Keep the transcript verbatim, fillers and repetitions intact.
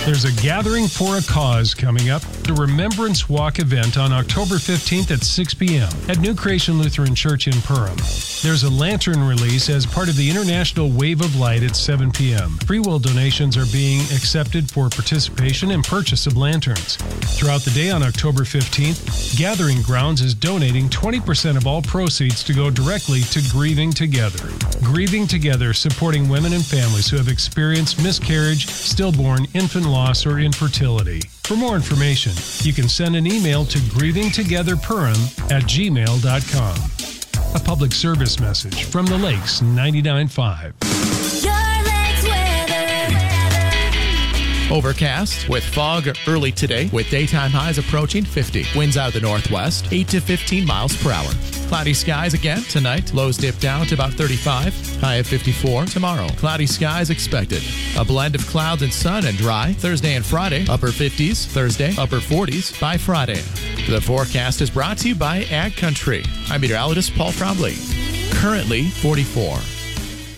There's a Gathering for a Cause coming up, the Remembrance Walk event on October fifteenth at six p.m. at New Creation Lutheran Church in Perham. There's a lantern release as part of the International Wave of Light at seven p.m. Free will donations are being accepted for participation and purchase of lanterns. Throughout the day on October fifteenth, Gathering Grounds is donating twenty percent of all proceeds to go directly to Grieving Together. Grieving Together, supporting women and families who have experienced miscarriage, stillborn, infant loss, or infertility. For more information, you can send an email to grievingtogetherperham at gmail dot com. A public service message from the Lakes ninety-nine point five. Overcast with fog early today with daytime highs approaching fifty. Winds out of the northwest, eight to fifteen miles per hour. Cloudy skies again tonight. Lows dip down to about thirty-five. High of fifty-four tomorrow. Cloudy skies expected. A blend of clouds and sun and dry. Thursday and Friday, upper fifties. Thursday, upper forties by Friday. The forecast is brought to you by Ag Country. I'm meteorologist Paul Trombley. Currently forty-four.